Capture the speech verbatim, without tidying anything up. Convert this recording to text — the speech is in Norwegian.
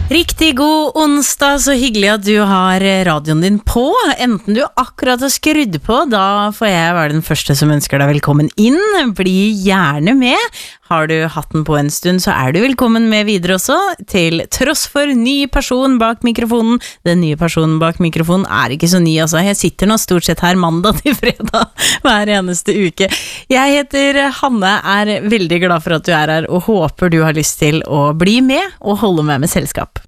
Riktig god onsdag, så hyggelig at du har radioen din på. Enten du akkurat har skrudd på, da får jeg være den første som ønsker deg velkommen inn. Bli gjerne med. Har du hatt den på en stund, så er du velkommen med videre også, til tross for ny person bak mikrofonen. Den nye personen bak mikrofonen er ikke så ny, altså. Jeg sitter nå stort sett her mandag til fredag hver eneste uke. Jeg heter Hanne, er veldig glad for at du er her, og håper du har lyst til å bli med og holde med med selskap.